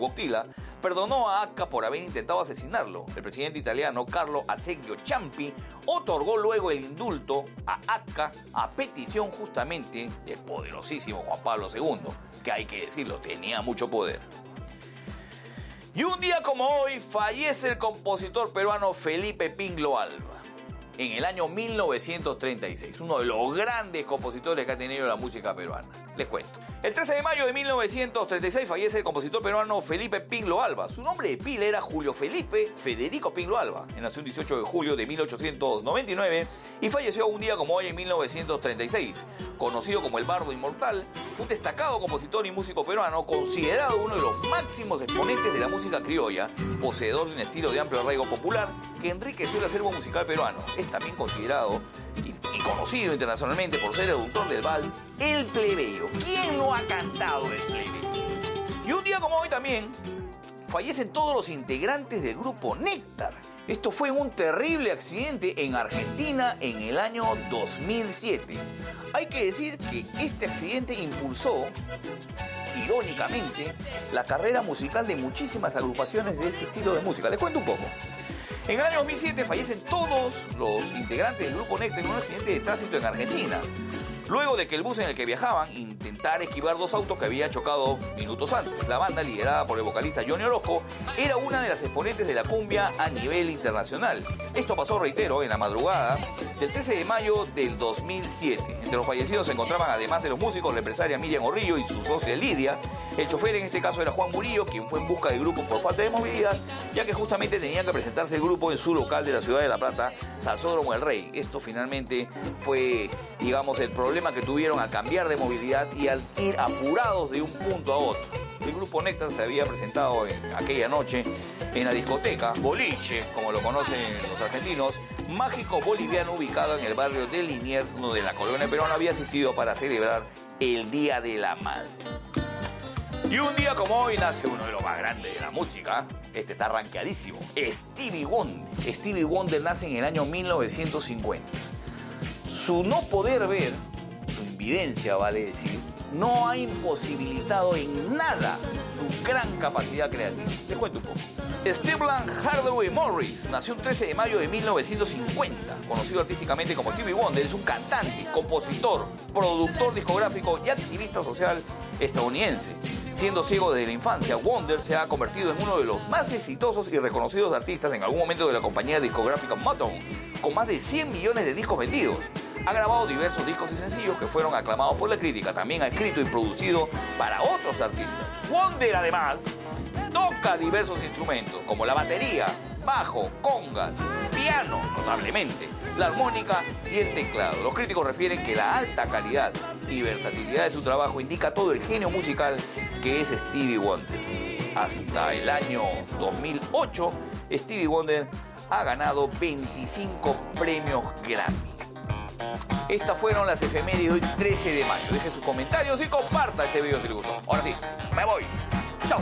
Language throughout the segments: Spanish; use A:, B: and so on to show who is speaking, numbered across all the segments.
A: Boctila, perdonó a Acca por haber intentado asesinarlo. El presidente italiano Carlo Azeglio Ciampi otorgó luego el indulto a Acca a petición justamente del poderosísimo Juan Pablo II, que hay que decirlo, tenía mucho poder. Y un día como hoy fallece el compositor peruano Felipe Pingló Alba, en el año 1936, uno de los grandes compositores que ha tenido la música peruana. Les cuento. El 13 de mayo de 1936 fallece el compositor peruano Felipe Pingló Alba. Su nombre de pila era Julio Felipe Federico Pingló Alba. Él nació el 18 de julio de 1899 y falleció un día como hoy en 1936. Conocido como el Bardo Inmortal, fue un destacado compositor y músico peruano, considerado uno de los máximos exponentes de la música criolla, poseedor de un estilo de amplio arraigo popular que enriqueció el acervo musical peruano. Es también considerado y conocido internacionalmente por ser el autor del vals El Plebeyo. ¿Quién no ha cantado El Plebeyo? Y un día como hoy también fallecen todos los integrantes del grupo Néctar. Esto fue un terrible accidente en Argentina en el año 2007. Hay que decir que este accidente impulsó, irónicamente, la carrera musical de muchísimas agrupaciones de este estilo de música. Les cuento un poco. En el año 2007 fallecen todos los integrantes del grupo Néctar en un accidente de tránsito en Argentina, luego de que el bus en el que viajaban intentara esquivar dos autos que habían chocado minutos antes. La banda, liderada por el vocalista Johnny Orozco, era una de las exponentes de la cumbia a nivel internacional. Esto pasó, reitero, en la madrugada del 13 de mayo del 2007. Entre los fallecidos se encontraban, además de los músicos, la empresaria Miriam Orrillo y su socia Lidia. El chofer en este caso era Juan Murillo, quien fue en busca del grupo por falta de movilidad, ya que justamente tenía que presentarse el grupo en su local de la ciudad de La Plata, Salsódromo El Rey. Esto finalmente fue, digamos, el problema que tuvieron al cambiar de movilidad y al ir apurados de un punto a otro. El grupo Néctar se había presentado aquella noche en la discoteca Boliche, como lo conocen los argentinos, Mágico Boliviano, ubicado en el barrio de Liniers, donde la colonia peruana había asistido para celebrar el Día de la Madre. Y un día como hoy nace uno de los más grandes de la música. Este está rankeadísimo. Stevie Wonder. Stevie Wonder nace en el año 1950. Su no poder ver, su invidencia, vale decir, no ha imposibilitado en nada su gran capacidad creativa. Les cuento un poco. Stephen Hardaway Morris nació el 13 de mayo de 1950. Conocido artísticamente como Stevie Wonder, es un cantante, compositor, productor discográfico y activista social estadounidense. Siendo ciego desde la infancia, Wonder se ha convertido en uno de los más exitosos y reconocidos artistas en algún momento de la compañía discográfica Motown, con más de 100 millones de discos vendidos. Ha grabado diversos discos y sencillos que fueron aclamados por la crítica. También ha escrito y producido para otros artistas. Wonder, además, toca diversos instrumentos como la batería, bajo, congas, piano, notablemente, la armónica y el teclado. Los críticos refieren que la alta calidad y versatilidad de su trabajo indica todo el genio musical que es Stevie Wonder. Hasta el año 2008, Stevie Wonder ha ganado 25 premios Grammy. Estas fueron las efemérides de hoy, 13 de mayo. Deje sus comentarios y comparta este video si le gustó. Ahora sí, me voy. Chao.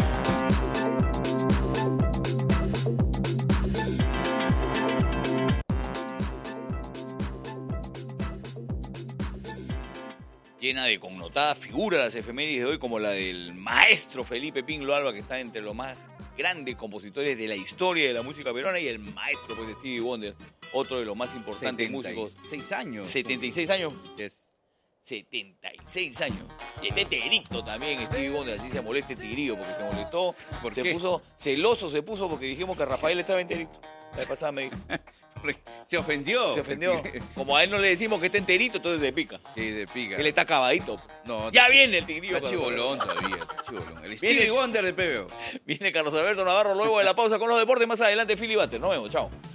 A: Llena de connotada figura las efemérides de hoy, como la del maestro Felipe Pingló Alba, que está entre los más grandes compositores de la historia de la música peruana, y el maestro pues, de Stevie Wonder, otro de los más importantes músicos.
B: 76 años.
A: 76 años.
B: Yes.
A: 76 años. Y este terito también, Stevie Wonder, así se molesta el tigrillo, porque se molestó,
B: ¿Por
A: se
B: qué?
A: puso celoso, porque dijimos que Rafael estaba enterito. La vez pasada me dijo.
B: Se ofendió.
A: Se ofendió. Como a él no le decimos que está enterito, entonces se pica.
B: Sí, se pica.
A: Él está acabadito.
B: No,
A: Ya viene el tigrillo.
B: Está chibolón todavía. Está chibolón. El
A: Viene-
B: Stevie Wonder del PBO.
A: Viene Carlos Alberto Navarro luego de la pausa con los deportes. Más adelante, Philly Butter. Nos vemos. Chao.